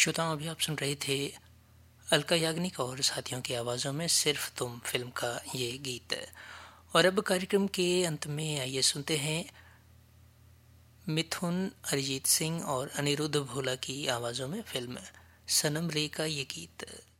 श्रोताओं, अभी आप सुन रहे थे अलका याग्निक और साथियों की आवाज़ों में सिर्फ तुम फिल्म का ये गीत। और अब कार्यक्रम के अंत में आइए सुनते हैं मिथुन, अरिजीत सिंह और अनिरुद्ध भोला की आवाज़ों में फिल्म सनम रे का ये गीत।